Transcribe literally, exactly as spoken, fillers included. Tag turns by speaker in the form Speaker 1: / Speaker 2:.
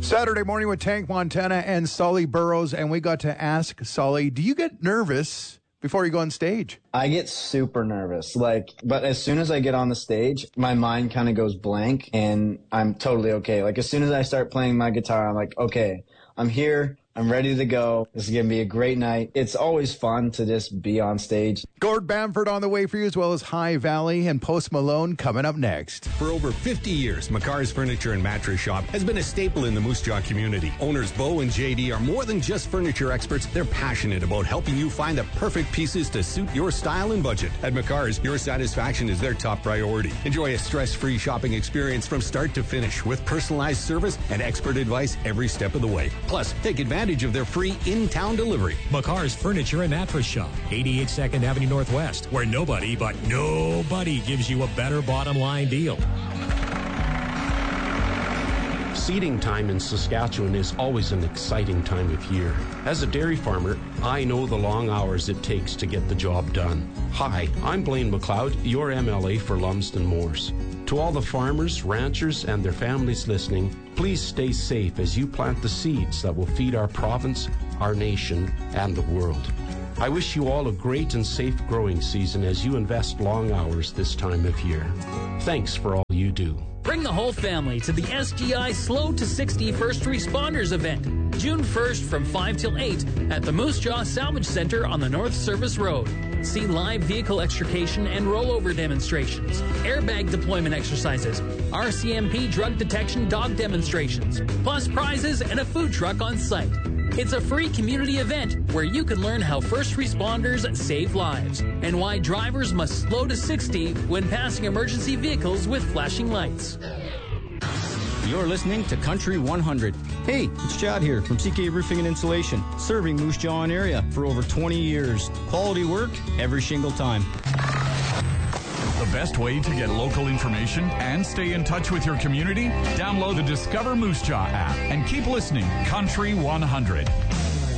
Speaker 1: Saturday morning with Tank Montana and Sully Burrows, and we got to ask Sully, do you get nervous before you go on stage?
Speaker 2: I get super nervous, like, but as soon as I get on the stage, my mind kind of goes blank and I'm totally okay. Like, as soon as I start playing my guitar, I'm like, okay, I'm here. I'm ready to go. This is going to be a great night. It's always fun to just be on stage.
Speaker 1: Gord Bamford on the way for you, as well as High Valley and Post Malone coming up next.
Speaker 3: For over fifty years, McCar's Furniture and Mattress Shop has been a staple in the Moose Jaw community. Owners Bo and J D are more than just furniture experts. They're passionate about helping you find the perfect pieces to suit your style and budget. At McCar's, your satisfaction is their top priority. Enjoy a stress-free shopping experience from start to finish with personalized service and expert advice every step of the way. Plus, take advantage of their free in-town delivery.
Speaker 4: McCar's Furniture and Mattress Shop, eighty-eight second Avenue Northwest, where nobody but nobody gives you a better bottom line deal.
Speaker 5: Seeding time in Saskatchewan is always an exciting time of year. As a dairy farmer, I know the long hours it takes to get the job done. Hi, I'm Blaine McLeod, your M L A for Lumsden Moors. To all the farmers, ranchers, and their families listening, please stay safe as you plant the seeds that will feed our province, our nation, and the world. I wish you all a great and safe growing season as you invest long hours this time of year. Thanks for all you do.
Speaker 6: Bring the whole family to the S G I Slow to sixty First Responders event, June first from five till eight at the Moose Jaw Salvage Center on the North Service Road. See live vehicle extrication and rollover demonstrations, airbag deployment exercises, R C M P drug detection dog demonstrations, plus prizes and a food truck on site. It's a free community event where you can learn how first responders save lives and why drivers must slow to sixty when passing emergency vehicles with flashing lights.
Speaker 7: You're listening to Country one hundred. Hey, it's Chad here from C K Roofing and Insulation, serving Moose Jaw area for over twenty years. Quality work every shingle time.
Speaker 8: The best way to get local information and stay in touch with your community? Download the Discover Moose Jaw app and keep listening. Country one hundred.